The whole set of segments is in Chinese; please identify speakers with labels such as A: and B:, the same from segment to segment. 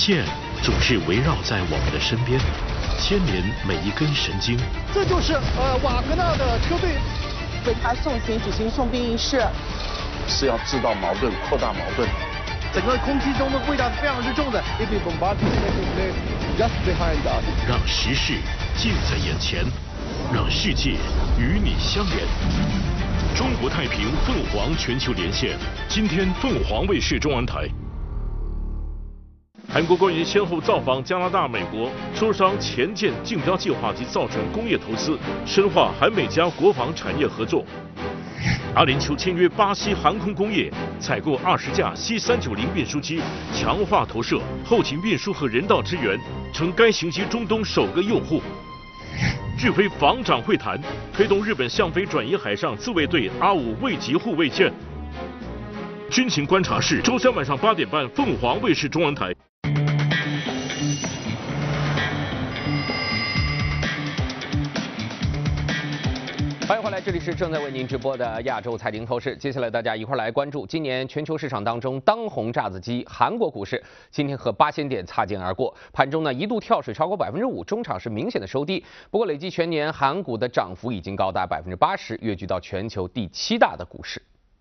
A: 线总是围绕在我们的身边，牵连每一根神经。
B: 这就是瓦格纳的车队
C: 为他送行举行送兵仪式，
D: 是要制造矛盾、扩大矛盾。
B: 整个空气中的味道是非常之重的。
A: 让时事近在眼前，让世界与你相连。中国太平凤凰全球连线，今天凤凰卫视中文台。韩国官员先后造访加拿大、美国，磋商前舰竞标计划及造船工业投资，深化韩美加国防产业合作。阿联酋签约巴西航空工业，采购20架C390运输机，强化投射、后勤运输和人道支援，成该型机中东首个用户。日菲防长会谈，推动日本向非转移海上自卫队阿5卫级护卫舰。军情观察室，周3晚上8点半，凤凰卫视中文台。
E: 欢迎回来，这里是正在为您直播的亚洲财经透视。接下来大家一块来关注今年全球市场当中当红炸子鸡韩国股市，今天和8000点擦肩而过，盘中呢一度跳水超过5%，中场是明显的收低。不过累计全年韩股的涨幅已经高达80%，跃居到全球第7大的股市。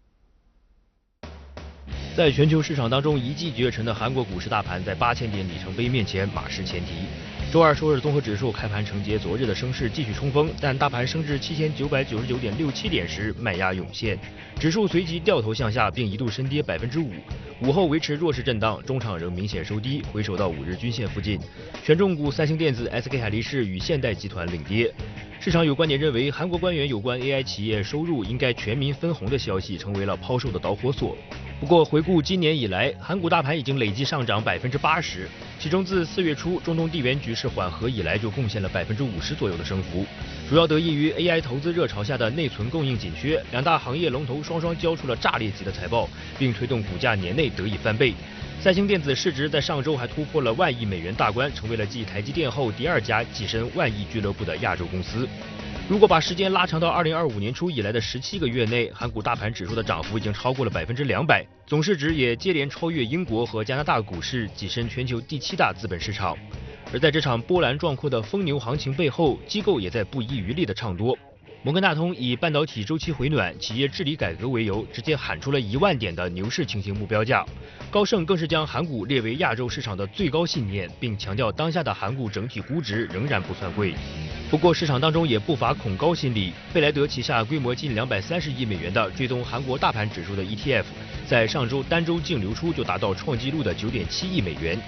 F: 在全球市场当中一骑绝尘的韩国股市大盘，在8000点里程碑面前马失前蹄。周二首尔综合指数开盘承接昨日的升势继续冲锋，但大盘升至7999.67点时卖压涌现，指数随即掉头向下，并一度深跌5%。午后维持弱势震荡，中场仍明显收低，回守到5日均线附近。权重股三星电子、SK 海力士与现代集团领跌。市场有观点认为，韩国官员有关 AI 企业收入应该全民分红的消息成为了抛售的导火索。不过回顾今年以来，韩股大盘已经累计上涨80%，其中自4月初中东地缘局势缓和以来，就贡献了50%左右的升幅，主要得益于 AI 投资热潮下的内存供应紧缺，两大行业龙头双双交出了炸裂级的财报，并推动股价年内得以翻倍。三星电子市值在上周还突破了1万亿美元大关，成为了继台积电后第2家跻身1万亿俱乐部的亚洲公司。如果把时间拉长到2025年初以来的17个月内，韩股大盘指数的涨幅已经超过了200%，总市值也接连超越英国和加拿大股市，跻身全球第7大资本市场。而在这场波澜壮阔的疯牛行情背后，机构也在不遗余力的唱多。摩根大通以半导体周期回暖、企业治理改革为由，直接喊出了1万点的牛市情形目标价。高盛更是将韩股列为亚洲市场的最高信念，并强调当下的韩股整体估值仍然不算贵。不过市场当中也不乏恐高心理，贝莱德旗下规模近230亿美元的追踪韩国大盘指数的 ETF， 在上周单周净流出就达到创纪录的9.7亿美元。